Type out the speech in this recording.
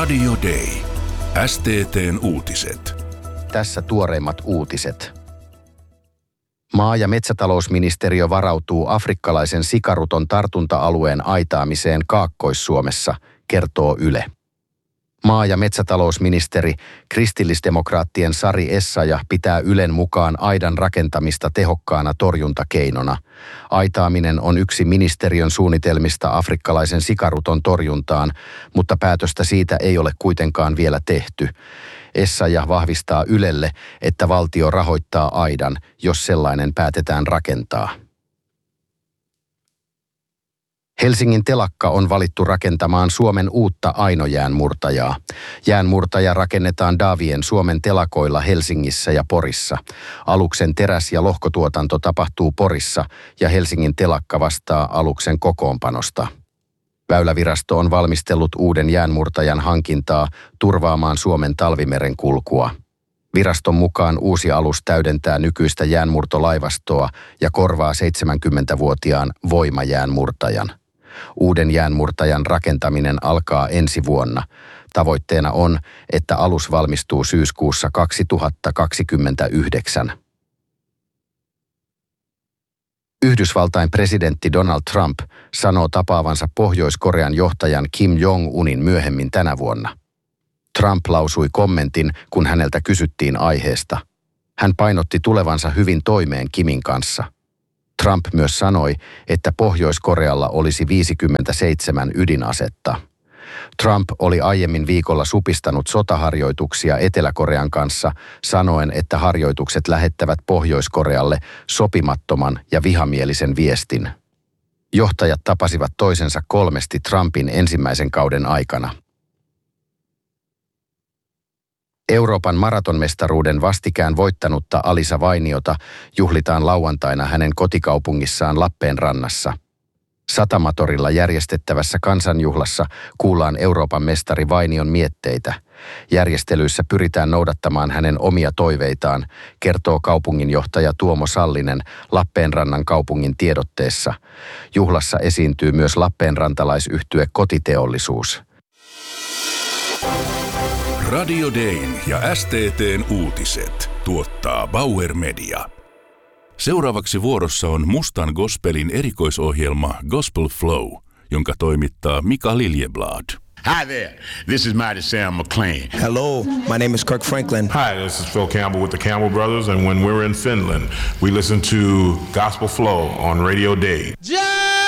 Radio Day. STT:n uutiset. Tässä tuoreimmat uutiset. Maa- ja metsätalousministeriö varautuu afrikkalaisen sikaruton tartunta-alueen aitaamiseen Kaakkois-Suomessa, kertoo Yle. Maa- ja metsätalousministeri kristillisdemokraattien Sari Essayah pitää Ylen mukaan aidan rakentamista tehokkaana torjuntakeinona. Aitaaminen on yksi ministeriön suunnitelmista afrikkalaisen sikaruton torjuntaan, mutta päätöstä siitä ei ole kuitenkaan vielä tehty. Essayah vahvistaa Ylelle, että valtio rahoittaa aidan, jos sellainen päätetään rakentaa. Helsingin telakka on valittu rakentamaan Suomen uutta ainojäänmurtajaa. Jäänmurtaja rakennetaan Davien Suomen telakoilla Helsingissä ja Porissa. Aluksen teräs- ja lohkotuotanto tapahtuu Porissa ja Helsingin telakka vastaa aluksen kokoonpanosta. Väylävirasto on valmistellut uuden jäänmurtajan hankintaa turvaamaan Suomen talvimeren kulkua. Viraston mukaan uusi alus täydentää nykyistä jäänmurtolaivastoa ja korvaa 70-vuotiaan voimajäänmurtajan. Uuden jäänmurtajan rakentaminen alkaa ensi vuonna. Tavoitteena on, että alus valmistuu syyskuussa 2029. Yhdysvaltain presidentti Donald Trump sanoo tapaavansa Pohjois-Korean johtajan Kim Jong-unin myöhemmin tänä vuonna. Trump lausui kommentin, kun häneltä kysyttiin aiheesta. Hän painotti tulevansa hyvin toimeen Kimin kanssa. Trump myös sanoi, että Pohjois-Korealla olisi 57 ydinasetta. Trump oli aiemmin viikolla supistanut sotaharjoituksia Etelä-Korean kanssa, sanoen, että harjoitukset lähettävät Pohjois-Korealle sopimattoman ja vihamielisen viestin. Johtajat tapasivat toisensa kolmesti Trumpin ensimmäisen kauden aikana. Euroopan maratonmestaruuden vastikään voittanutta Alisa Vainiota juhlitaan lauantaina hänen kotikaupungissaan Lappeenrannassa. Satamatorilla järjestettävässä kansanjuhlassa kuullaan Euroopan mestari Vainion mietteitä. Järjestelyissä pyritään noudattamaan hänen omia toiveitaan, kertoo kaupunginjohtaja Tuomo Sallinen Lappeenrannan kaupungin tiedotteessa. Juhlassa esiintyy myös lappeenrantalaisyhtye Kotiteollisuus. Radio Dayn ja STT:n uutiset tuottaa Bauer Media. Seuraavaksi vuorossa on Mustan gospelin erikoisohjelma Gospel Flow, jonka toimittaa Mika Liljeblad. Hi there, this is Mighty Sam McLean. Hello, my name is Kirk Franklin. Hi, this is Phil Campbell with the Campbell Brothers, and when we're in Finland, we listen to Gospel Flow on Radio Day.